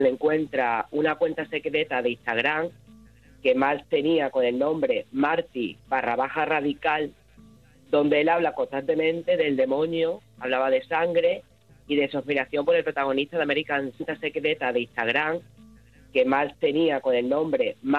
le encuentra una cuenta secreta de Instagram que Marx tenía con el nombre Marty_radical, donde él habla constantemente del demonio, hablaba de sangre y de su admiración por el protagonista de American, cuenta secreta de Instagram que Marx tenía con el nombre